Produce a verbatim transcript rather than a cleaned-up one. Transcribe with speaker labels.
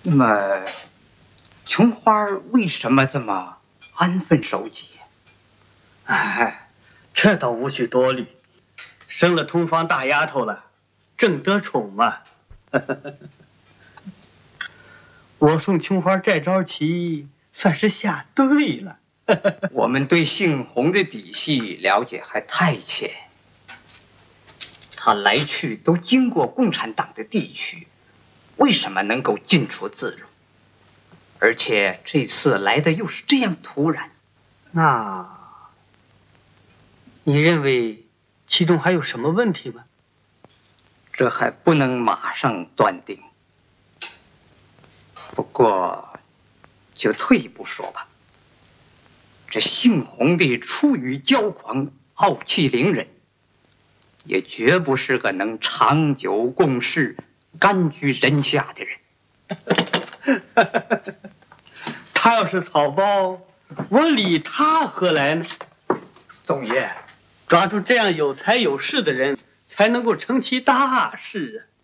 Speaker 1: 那么，琼花为什么这么安分守己？
Speaker 2: 哎，这倒无需多虑，生了通房大丫头了，正得宠嘛。我送琼花这招棋算是下对了。
Speaker 1: 我们对姓洪的底细了解还太浅，他来去都经过共产党的地区，为什么能够进出自如？而且这次来的又是这样突然，
Speaker 2: 那你认为其中还有什么问题吗？
Speaker 1: 这还不能马上断定。不过，就退一步说吧，这姓洪的出于骄狂、傲气凌人，也绝不是个能长久共事、甘居人下的人。
Speaker 2: 他要是草包，我理他何来呢？
Speaker 1: 总爷，
Speaker 2: 抓住这样有才有势的人，才能够成其大事啊！